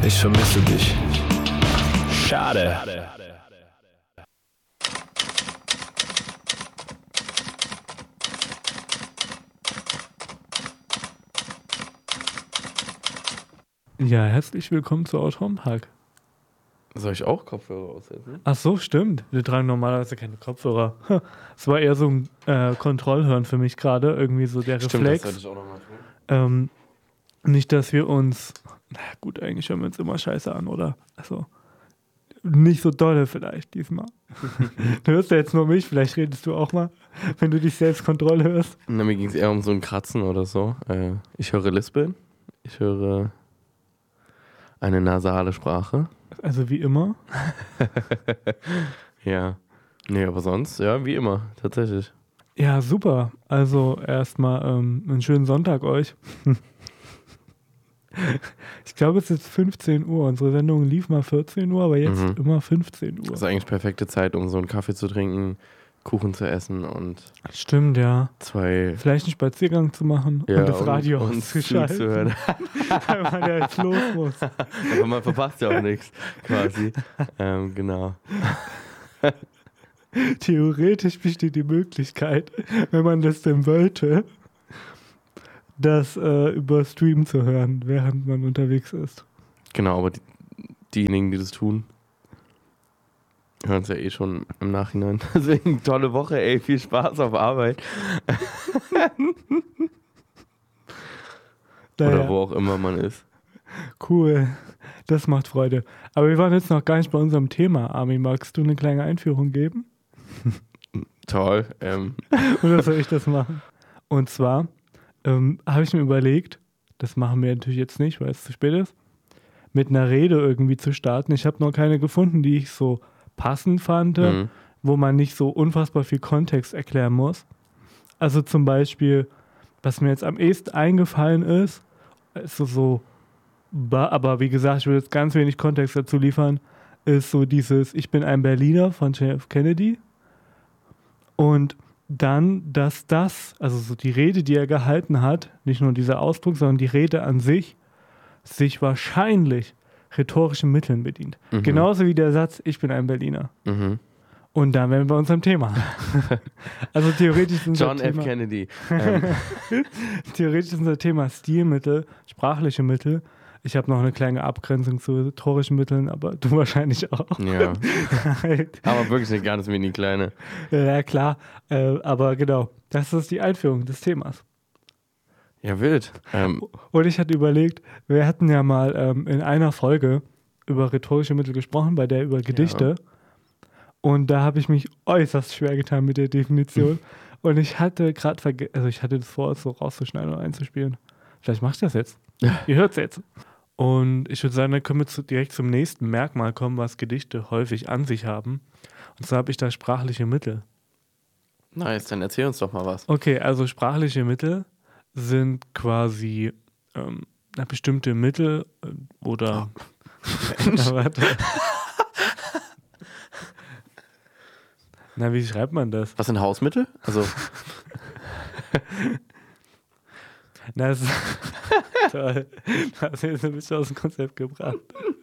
Ich vermisse dich. Schade. Ja, herzlich willkommen zu Autorenpark. Soll ich auch Kopfhörer aussetzen? Ach so, stimmt. Wir tragen normalerweise keine Kopfhörer. Es war eher so ein Kontrollhören für mich gerade. Irgendwie so der Stimmt, Reflex. das sollte ich auch nochmal tun. Nicht, dass wir uns... Na gut, eigentlich hören wir uns immer scheiße an, oder? Also, nicht so dolle vielleicht diesmal. Du hörst ja jetzt nur mich, vielleicht redest du auch mal, wenn du dich selbst Kontroll hörst. Na, mir ging es eher um so ein Kratzen oder so. Ich höre Lispeln. Ich höre eine nasale Sprache. Also wie immer. Ja. Nee, aber sonst, ja, wie immer, tatsächlich. Ja, super. Also erstmal einen schönen Sonntag euch. Ich glaube, es ist 15 Uhr. Unsere Sendung lief mal 14 Uhr, aber jetzt immer 15 Uhr. Das ist eigentlich perfekte Zeit, um so einen Kaffee zu trinken, Kuchen zu essen und Stimmt, ja. vielleicht einen Spaziergang zu machen ja, und das Radio und auszuschalten, zuzuhören. weil man ja jetzt los muss. Aber man verpasst ja auch nichts, quasi. Genau. Theoretisch besteht die Möglichkeit, wenn man das denn wollte, das über Stream zu hören, während man unterwegs ist. Genau, aber diejenigen, die das tun, hören es ja eh schon im Nachhinein. Deswegen tolle Woche, ey, viel Spaß auf Arbeit. Oder wo auch immer man ist. Cool, das macht Freude. Aber wir waren jetzt noch gar nicht bei unserem Thema. Armin, magst du eine kleine Einführung geben? Toll. Oder soll ich das machen? Und zwar habe ich mir überlegt, das machen wir natürlich jetzt nicht, weil es zu spät ist, mit einer Rede irgendwie zu starten. Ich habe noch keine gefunden, die ich so passend fand, wo man nicht so unfassbar viel Kontext erklären muss. Also zum Beispiel, was mir jetzt am ehesten eingefallen ist so, aber wie gesagt, ich will jetzt ganz wenig Kontext dazu liefern, ist so dieses Ich bin ein Berliner von JF Kennedy. Und dann, dass also so die Rede, die er gehalten hat, nicht nur dieser Ausdruck, sondern die Rede an sich wahrscheinlich rhetorischen Mitteln bedient. Genauso wie der Satz, ich bin ein Berliner. Und dann wären wir bei unserem Thema. Also theoretisch ist unser John Thema, F. Kennedy. theoretisch ist unser Thema Stilmittel, sprachliche Mittel. Ich habe noch eine kleine Abgrenzung zu rhetorischen Mitteln, aber du wahrscheinlich auch. Ja. Aber wirklich eine ganz mini kleine. Ja, klar. Aber genau, das ist die Einführung des Themas. Ja, wild. Und ich hatte überlegt, wir hatten ja mal in einer Folge über rhetorische Mittel gesprochen, bei der über Gedichte. Ja. Und da habe ich mich äußerst schwer getan mit der Definition. Und ich hatte gerade vergessen, also ich hatte das vor, es so rauszuschneiden und einzuspielen. Vielleicht mach ich das jetzt. Ihr hört es jetzt. Und ich würde sagen, dann können wir direkt zum nächsten Merkmal kommen, was Gedichte häufig an sich haben. Und zwar habe ich da sprachliche Mittel. Nice, dann erzähl uns doch mal was. Okay, also sprachliche Mittel sind quasi bestimmte Mittel oder... Na, warte. Na, wie schreibt man das? Was sind Hausmittel? Also... Das ist toll. Das hast du jetzt ein bisschen aus dem Konzept gebracht.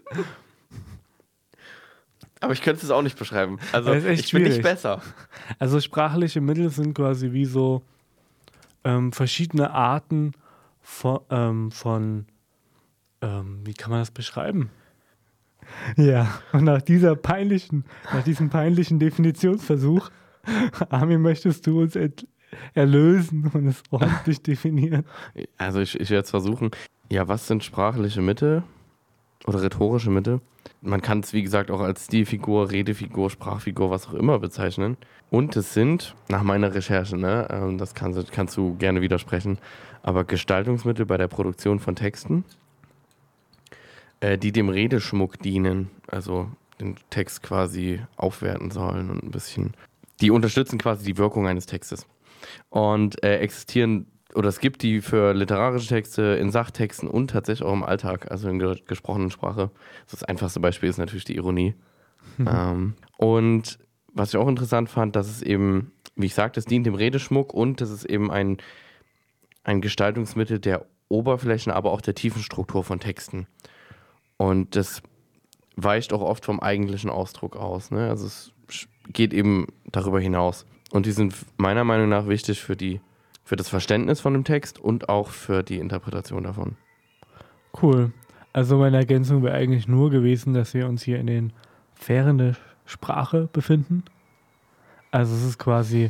Aber ich könnte es auch nicht beschreiben. Also ich bin nicht besser. Also sprachliche Mittel sind quasi wie so verschiedene Arten von wie kann man das beschreiben? Ja, und nach diesem peinlichen Definitionsversuch, Armin, möchtest du uns erlösen und es ordentlich definieren? Also ich werde es versuchen. Ja, was sind sprachliche Mittel oder rhetorische Mittel? Man kann es, wie gesagt, auch als Stilfigur, Redefigur, Sprachfigur, was auch immer bezeichnen. Und es sind, nach meiner Recherche, das kannst du gerne widersprechen, aber Gestaltungsmittel bei der Produktion von Texten, die dem Redeschmuck dienen, also den Text quasi aufwerten sollen und ein bisschen, die unterstützen quasi die Wirkung eines Textes. Und existieren, oder es gibt die für literarische Texte, in Sachtexten und tatsächlich auch im Alltag, also in gesprochenen Sprache. Das einfachste Beispiel ist natürlich die Ironie. Und was ich auch interessant fand, dass es eben, wie ich sagte, es dient dem Redeschmuck und das ist eben ein Gestaltungsmittel der Oberflächen, aber auch der tiefen Struktur von Texten. Und das weicht auch oft vom eigentlichen Ausdruck aus. Ne? Also es geht eben darüber hinaus. Und die sind meiner Meinung nach wichtig für das Verständnis von dem Text und auch für die Interpretation davon. Cool. Also meine Ergänzung wäre eigentlich nur gewesen, dass wir uns hier in den Sphären der Sprache befinden. Also es ist quasi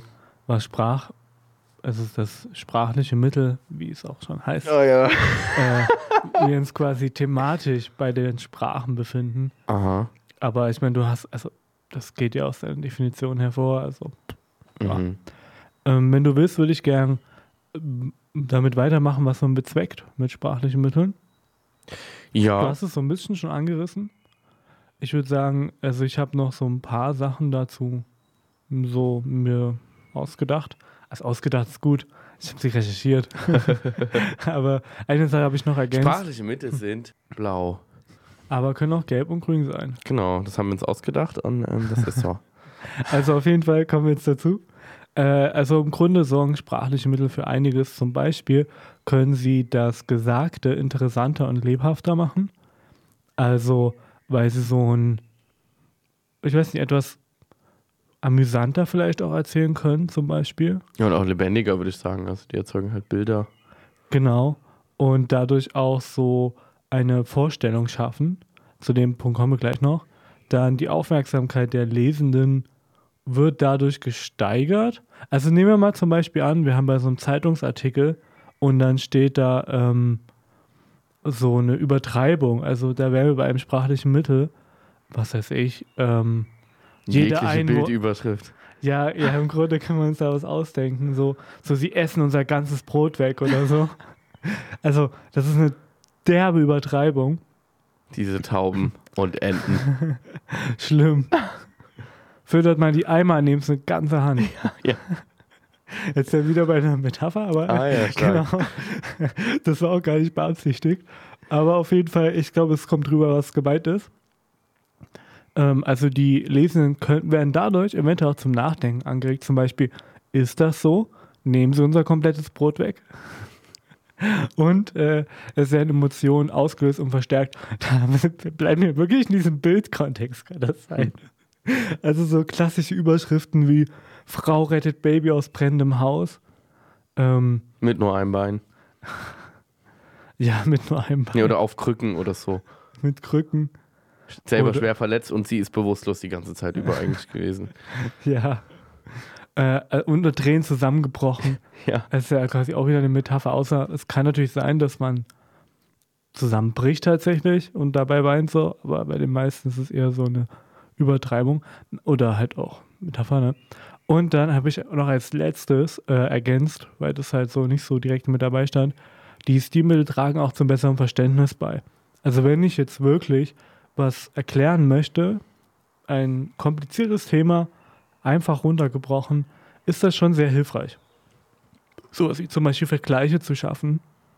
es ist das sprachliche Mittel, wie es auch schon heißt. Oh ja. Wir uns quasi thematisch bei den Sprachen befinden. Aha. Aber ich meine, das geht ja aus der Definition hervor. Also, ja. Wenn du willst, würde ich gern damit weitermachen, was man bezweckt mit sprachlichen Mitteln. Ja. Du hast es so ein bisschen schon angerissen. Ich würde sagen, also ich habe noch so ein paar Sachen dazu so mir ausgedacht. Also ausgedacht ist gut. Ich habe sie recherchiert. Aber eine Sache habe ich noch ergänzt. Sprachliche Mittel sind blau. Aber können auch gelb und grün sein. Genau, das haben wir uns ausgedacht und das ist so. Also auf jeden Fall kommen wir jetzt dazu. Also im Grunde sorgen sprachliche Mittel für einiges. Zum Beispiel können sie das Gesagte interessanter und lebhafter machen. Also weil sie etwas amüsanter vielleicht auch erzählen können, zum Beispiel. Ja, und auch lebendiger, würde ich sagen. Also die erzeugen halt Bilder. Genau. Und dadurch auch so eine Vorstellung schaffen. Zu dem Punkt kommen wir gleich noch. Dann die Aufmerksamkeit der Lesenden wird dadurch gesteigert. Also nehmen wir mal zum Beispiel an, wir haben bei so einem Zeitungsartikel und dann steht da so eine Übertreibung. Also da wären wir bei einem sprachlichen Mittel, was weiß ich, Jegliche Bildüberschrift. Ja, im Grunde können wir uns da was ausdenken. So, sie essen unser ganzes Brot weg oder so. Also, das ist eine derbe Übertreibung. Diese Tauben und Enten. Schlimm. Füttert man die einmal, nehmt eine ganze Hand. Ja. Jetzt ja wieder bei einer Metapher, aber ja, genau. Das war auch gar nicht beabsichtigt. Aber auf jeden Fall, ich glaube, es kommt drüber, was gemeint ist. Also die Lesenden werden dadurch eventuell auch zum Nachdenken angeregt. Zum Beispiel, ist das so? Nehmen Sie unser komplettes Brot weg. Und es werden Emotionen ausgelöst und verstärkt. Da bleiben wir wirklich in diesem Bildkontext, kann das sein. Also so klassische Überschriften wie Frau rettet Baby aus brennendem Haus. Mit nur einem Bein. Ja, mit nur einem Bein. Ja, oder auf Krücken oder so. Mit Krücken. Selber schwer verletzt und sie ist bewusstlos die ganze Zeit über eigentlich gewesen. Ja. Unter Tränen zusammengebrochen. Ja. Das ist ja quasi auch wieder eine Metapher, außer es kann natürlich sein, dass man zusammenbricht tatsächlich und dabei weint so, aber bei den meisten ist es eher so eine Übertreibung oder halt auch Metapher, ne? Und dann habe ich noch als letztes ergänzt, weil das halt so nicht so direkt mit dabei stand, die Stilmittel tragen auch zum besseren Verständnis bei. Also wenn ich jetzt wirklich was erklären möchte, ein kompliziertes Thema, einfach runtergebrochen, ist das schon sehr hilfreich. So was wie zum Beispiel Vergleiche zu schaffen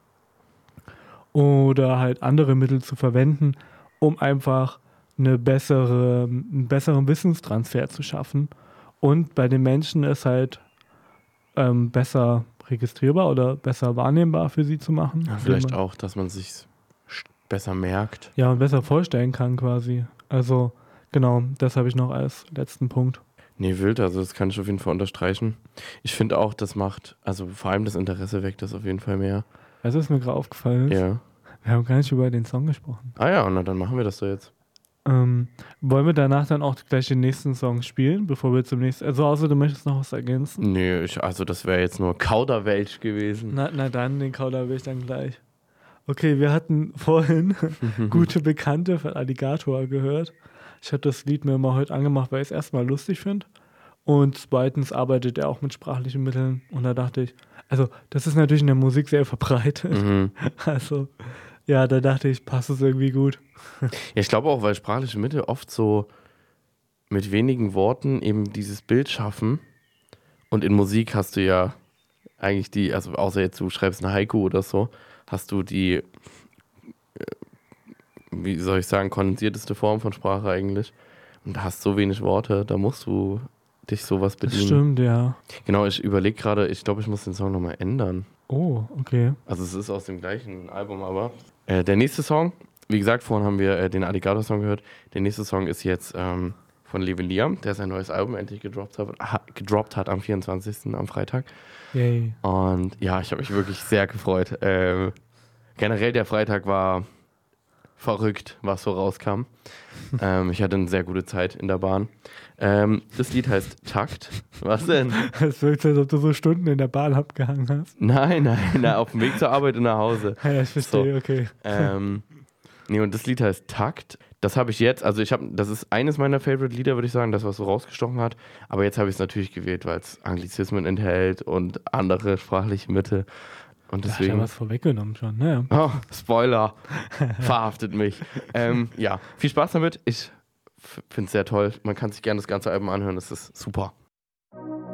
oder halt andere Mittel zu verwenden, um einfach einen besseren Wissenstransfer zu schaffen und bei den Menschen es halt besser registrierbar oder besser wahrnehmbar für sie zu machen. Ja, vielleicht auch, dass man sich besser merkt. Ja, und besser vorstellen kann quasi. Also genau, das habe ich noch als letzten Punkt. Nee, wild, also das kann ich auf jeden Fall unterstreichen. Ich finde auch, das macht, also vor allem das Interesse weckt das auf jeden Fall mehr. Weißt du, was mir gerade aufgefallen ist? Ja. Wir haben gar nicht über den Song gesprochen. Ah ja, na dann machen wir das doch jetzt. Wollen wir danach dann auch gleich den nächsten Song spielen, bevor wir zum nächsten... Also außer du möchtest noch was ergänzen? Nee, also das wäre jetzt nur Kauderwelsch gewesen. Na dann, den Kauderwelsch dann gleich. Okay, wir hatten vorhin Gute Bekannte von Alligator gehört. Ich habe das Lied mir mal heute angemacht, weil ich es erstmal lustig finde. Und zweitens arbeitet er auch mit sprachlichen Mitteln. Und da dachte ich, also das ist natürlich in der Musik sehr verbreitet. Mhm. Also ja, da dachte ich, passt es irgendwie gut. Ja, ich glaube auch, weil sprachliche Mittel oft so mit wenigen Worten eben dieses Bild schaffen. Und in Musik hast du ja eigentlich also außer jetzt du schreibst ein Haiku oder so, hast du die, wie soll ich sagen, kondensierteste Form von Sprache eigentlich. Und da hast so wenig Worte, da musst du dich sowas bedienen. Das stimmt, ja. Genau, ich überlege gerade, ich glaube, ich muss den Song nochmal ändern. Oh, okay. Also es ist aus dem gleichen Album, aber der nächste Song wie gesagt, vorhin haben wir den Alligator-Song gehört. Der nächste Song ist jetzt von Levin Liam, der sein neues Album endlich gedroppt hat am 24. am Freitag. Yay. Und ja, ich habe mich wirklich sehr gefreut. Generell der Freitag war verrückt, was so rauskam. Ich hatte eine sehr gute Zeit in der Bahn. Das Lied heißt Takt. Was denn? Es wirkt so, als ob du so Stunden in der Bahn abgehangen hast. Nein, auf dem Weg zur Arbeit und nach Hause. Ja, ich verstehe, So. okay. Nee, und das Lied heißt Takt. Das habe ich jetzt, also das ist eines meiner Favorite-Lieder, würde ich sagen, das, was so rausgestochen hat. Aber jetzt habe ich es natürlich gewählt, weil es Anglizismen enthält und andere sprachliche Mitte. Und Da hast deswegen. ja was vorweggenommen schon, naja. Oh, Spoiler. Verhaftet mich. Ja, viel Spaß damit. Ich finde es sehr toll. Man kann sich gerne das ganze Album anhören. Das ist super.